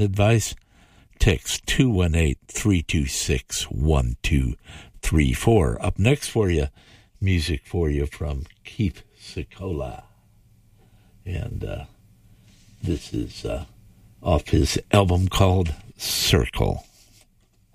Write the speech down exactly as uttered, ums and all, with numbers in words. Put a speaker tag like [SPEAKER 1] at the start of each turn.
[SPEAKER 1] advice, text two one eight, three two six, one two three four. Up next for you, music for you from Keith Sikola. And uh, this is uh, off his album called Circle.